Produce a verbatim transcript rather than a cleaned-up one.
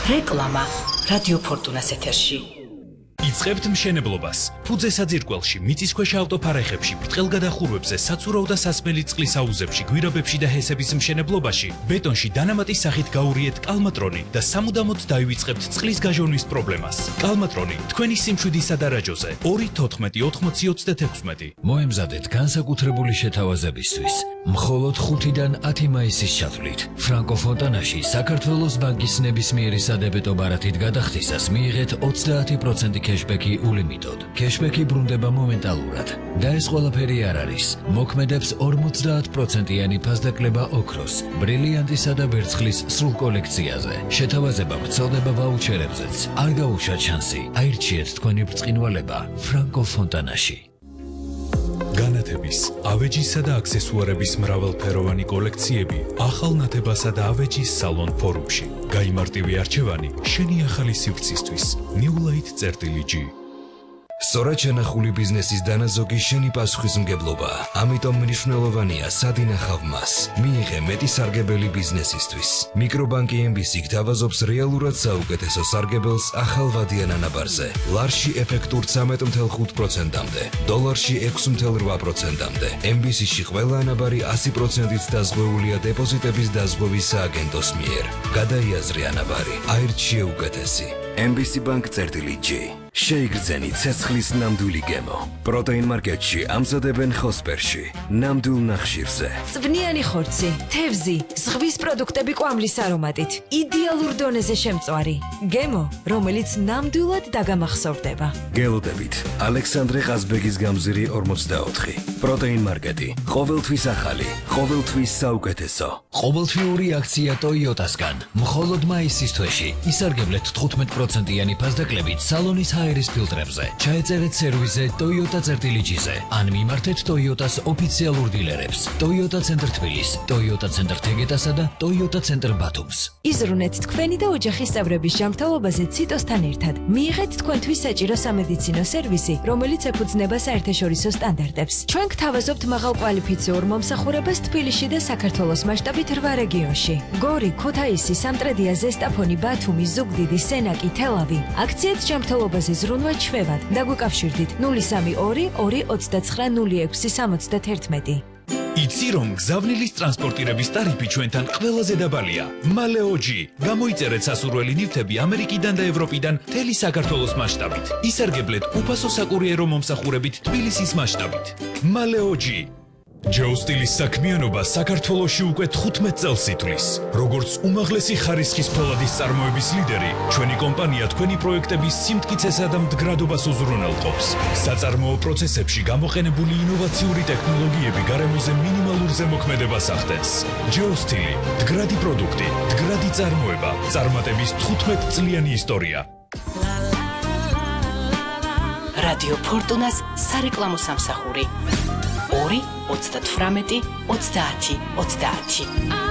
რეკლამა რადიო ფორტუნას ეთერში. იწყებთ მშენებლობას. ფუძე საძირკველში, მიწისქვეშა ავტოფარეხებში, ბრტყელგადახურვებზე, საცურაო და სასმელი წყლის აუზებში, გვირაბებში და ჰესების მშენებლობაში, ბეტონში დანამატის სახით გაურიეთ კალმატრონი და სამუდამოდ დაივიწყებთ წყლის გაჟონვის პრობლემას. კალმატრონი თქვენი სიმშვიდისა და რაჯოზე ორი თოთხმეტი ოთხმოცი ოცდაექვსმეტი. მოემზადეთ განსაკუთრებული შეთავაზებისთვის. მხოლოდ ხუთიდან ათი მაისის ჩათვლით. ფრანკო ფონტანაში საქართველოს ბანკის ნებისმიერი სადებეტო ბარათით გადახდისას მიიღეთ ოცდაათი პროცენტი კეშბექი ულიმიტოდ. კეშბექი ბრუნდება მომენტალურად და ეს ყველაფერი არ არის. მოქმედებს ორმოცდაათ პროცენტიანი ფასდაკლება ოქროს, ბრილიანტისა და ვერცხლის სრულ კოლექციაზე. შეთავაზება ვრცელდება ვაუჩერებზეც. არ გაუშვათ შანსი. აირჩიეთ თქვენი ბრწყინვალება ფრანკო ფონტანაში. განათების, ავეჯისა და აქსესუარების მრავალფეროვანი კოლექციები ახალ ნათებასა და ავეჯის სალონ ფორუმში. გაიმარტივი არჩევანი შენი ახალი სივრცისთვის. New Light წერტილი G. სწორად შენახული ბიზნესის დანაზოგი შენი პასუხისმგებლობა. ამიტომ მნიშვნელოვანია სად ინახავ მას. მიიღე მეტი სარგებელი ბიზნესისთვის. მიკრობანკი ემ ბი სი გთავაზობს რეალურად საუკეთესო სარგებელს ახალ ვადიან ანაბარზე. ლარში ეფექტურ ცამეტ ათი ხუთი პროცენტამდე, დოლარში ექვსი ათი რვა პროცენტამდე. ემ ბი სი-ში ყველა ანაბარი ასი პროცენტით დაზღვეულია დეპოზიტების დაზღვევის სააგენტოს მიერ. გადაიაზრე ანაბარი, აირჩიე უკეთესი. ემ ბი სი Bank წერტილი G. შეიგრძენი ცეცხლის ნამდვილი გემო. პროტეინ მარკეტში ამზადებენ ხოსპერში, ნამდვილ ნახშირზე. წვნიანი ხორცი, თევზი, ზღვის პროდუქტები კვამლის არომატით, იდეალურ დონეზე შემწვარი. გემო, რომელიც ნამდვილად დაგამახსოვრდება. გელოდებით, ალექსანდრე ყაზბეგის გამზირი ორმოცდაოთხი. პროტეინ მარკეტი, ყოველთვის ახალი, ყოველთვის საუკეთესო. ყოველთვიური აქცია ტოიოტასგან, მხოლოდ მაისის თვეში. ისარგებლეთ თხუთმეტ პროცენტიანი ფასდაკლებით სალონის ჰაერის ფილტრებზე. ჩაეწერეთ სერვიზე Toyota წერტილი G-ზე. ან მიმართეთ Toyota-ს ოფიციალურ დილერებს. Toyota ცენტრ თბილის, Toyota ცენტრ თეგეტასა და Toyota ცენტრ ბათუმს. იზრუნეთ თქვენი და ოჯახის წევრების ჯანმრთელობაზე ციტოსთან ერთად. მიიღეთ თქვენთვის საჭირო სამედიცინო სერვისი, რომელიც ეფუძნება საერთაშორისო სტანდარტებს. ჩვენ გთავაზობთ მაღალკვალიფიციურ მომსახურებას თბილისში და საქართველოს მასშტაბით რვა რეგიონში. გორი, ქუთაისი, სამტრედია, ზესტაფონი, ბათუმი, ზუგდიდი, სენაკი, თელავი. აქციეთ ჯანმრთელობაზე ზრუნვა ჩვევად. დაგვიკავშირდით ნული სამი ორი ორი ოცდაცხრა ნული ექვსი სამოცდაათერთმეტი. იცი რომ გზავნილის ტრანსპორტირების ტარიფი ჩვენთან ყველაზე დაბალია. მალეო G. გამოიწერეთ სასურველი ნივთები ამერიკიდან და ევროპიდან მთელი საქართველოს მასშტაბით. ისარგებლეთ უფასო საკურიერო მომსახურებით თბილისის მასშტაბით. მალეო G. ჯოუსტილის საქმიანობა საქართველოში უკვე თხუთმეტ წელს ითვლის. როგორც უმაღლესი ხარისხის ფოლადის წარმოების ლიდერი, ჩვენი კომპანია თქვენი პროექტების სიმტკიცესა და მდგრადობას უზრუნველყოფს. საწარმოო პროცესებში გამოყენებული ინოვაციური ტექნოლოგიები გარემოზე მინიმალურ ზემოქმედებას ახდენს. ჯოუსტილი, მდგრადი პროდუქტი, მდგრადი წარმოება, წარმატების თხუთმეტ წლიანი ისტორია. რადიო ფორტუნას სარეკლამო სამსახური. ორი ოცდათვრამეტი ოცდაათი ოცდაათი.